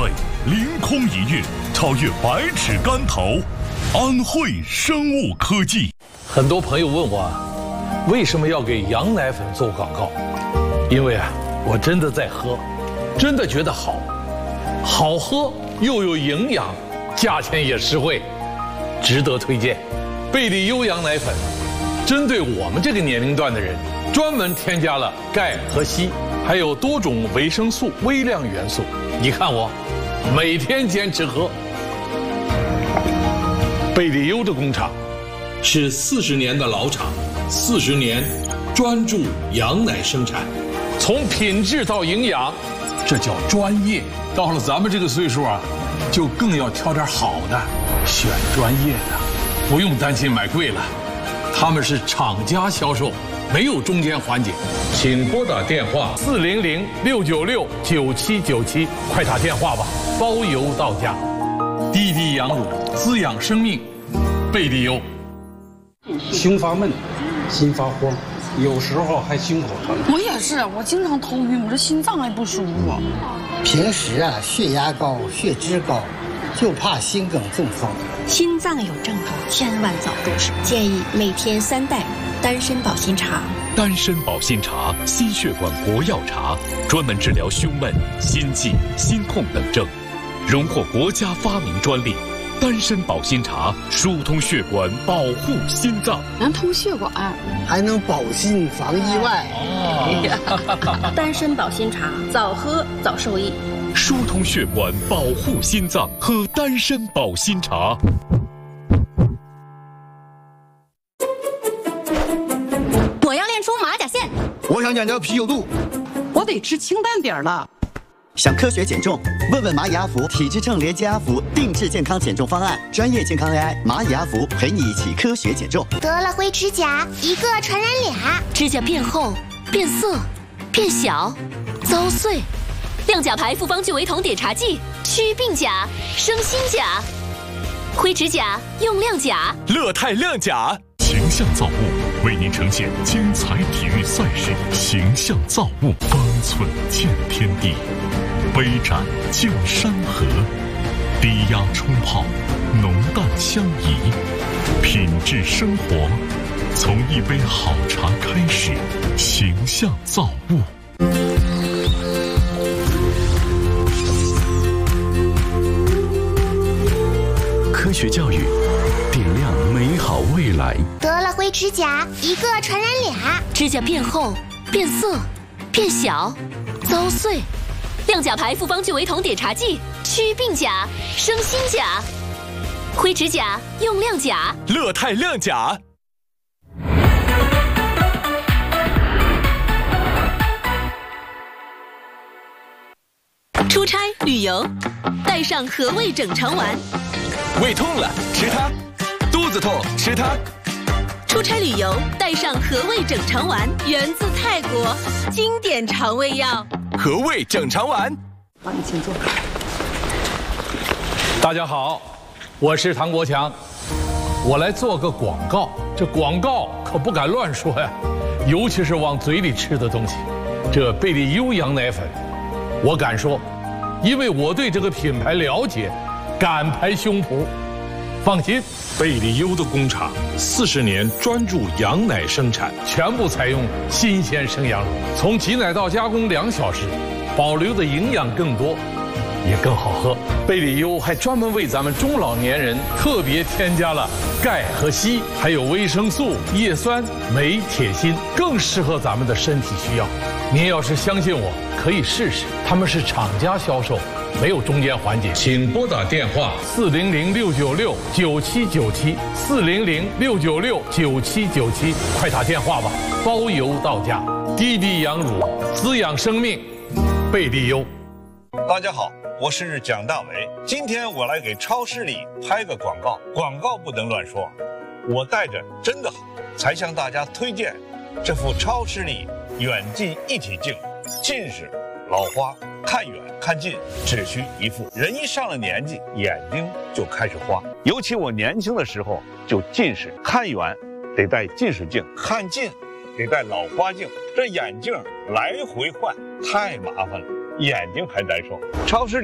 味，凌空一跃，超越百尺竿头。安慧生物科技。 很多朋友问我为什么要给羊奶粉做广告？因为我真的在喝，真的觉得好，好喝又有营养，价钱也实惠，值得推荐。贝利优羊奶粉针对我们这个年龄段的人，专门添加了钙和硒，还有多种维生素、微量元素。你看我每天坚持喝。贝利优的工厂是40年的老厂，40年专注羊奶生产，从品质到营养，这叫专业。到了咱们这个岁数就更要挑点好的，选专业的，不用担心买贵了。他们是厂家销售，没有中间环节。请拨打电话400-696-9797，快打电话吧，包邮到家。滴滴羊乳，滋养生命，贝利优。 胸发闷，心发慌，有时候还心口疼。 我也是，我经常头晕，我这心脏还不舒服。 平时血压高、血脂高，就怕心梗中风。 心脏有症状，千万早重视。建议每天3袋丹参保心茶。 丹参保心茶，心血管国药茶，专门治疗胸闷、心悸、心痛等症，荣获国家发明专利。丹参保心茶疏通血管，保护心脏， 能通血管， 还能保心防意外。 丹参保心茶，早喝早受益。 疏通血管，保护心脏，喝丹参保心茶。 我要练出马甲线， 我想减掉啤酒肚， 我得吃清淡点了。 想科学减重？问问蚂蚁阿福体脂秤连接阿福定制健康减重方案，专业健康 AI 蚂蚁阿福陪你一起科学减重。 得了灰指甲，一个传染俩， 指甲变厚、变色、变小、遭碎。亮甲牌复方聚维酮碘茶剂，祛鬓甲、生新甲。灰指甲用亮甲， 乐泰亮甲。形象造物为您呈现精彩体育赛事，形象造物，方寸见天地，杯盏见山河，低压冲泡，浓淡相宜，品质生活，从一杯好茶开始，形象造物。科学教育，点亮美好未来。 得了灰指甲，一个传染俩， 指甲变厚、变色、变小、遭碎。亮甲牌复方聚维酮碘茶剂，祛鬓甲、生新甲。灰指甲用亮甲， 乐泰亮甲。 出差旅游，带上和味整肠丸。 胃痛了吃它，肚子痛吃它。 出差旅游带上和味整肠丸，源自泰国，经典肠胃药。 和味整肠丸。 好，你请坐。 大家好，我是唐国强，我来做个广告。这广告可不敢乱说呀，尤其是往嘴里吃的东西。这贝利优羊奶粉，我敢说，因为我对这个品牌了解，敢拍胸脯。放心，贝利优的工厂40年专注羊奶生产，全部采用新鲜生羊乳，从挤奶到加工2小时，保留的营养更多，也更好喝。贝利优还专门为咱们中老年人特别添加了钙和硒，还有维生素、叶酸、镁、铁、锌，更适合咱们的身体需要。您要是相信我，可以试试。他们是厂家销售，没有中间环节。请拨打电话400-696-9797 400-696-9797，快打电话吧，包邮到家。滴滴羊乳，滋养生命，贝利优。 大家好，我是蒋大为。今天我来给超视力拍个广告，广告不能乱说。我带着真的好，才向大家推荐这副超视力远近一体镜。近视、老花、看远看近只需一副。人一上了年纪，眼睛就开始花。尤其我年轻的时候就近视，看远得戴近视镜，看近得戴老花镜，这眼镜来回换太麻烦了，眼睛还难受。超视力